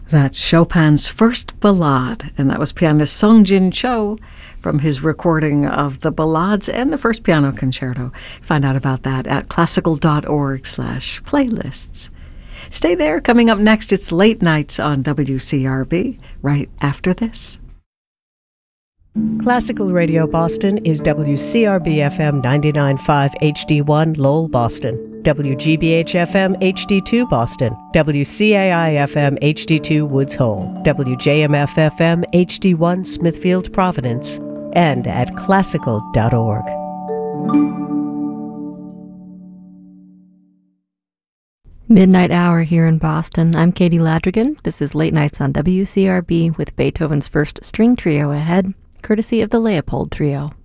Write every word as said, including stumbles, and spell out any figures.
That's Chopin's First Ballade, and that was pianist Sung Jin Cho from his recording of the ballades and the first piano concerto. Find out about that at classical.org slash playlists. Stay there. Coming up next, it's Late Nights on W C R B, right after this. Classical Radio Boston is W C R B F M ninety-nine point five H D one Lowell, Boston, W G B H F M H D two Boston, W C A I F M H D two Woods Hole, W J M F F M H D one Smithfield, Providence, and at classical dot org. Midnight hour here in Boston. I'm Katie Ladrigan. This is Late Nights on W C R B with Beethoven's First String Trio ahead, courtesy of the Leopold Trio.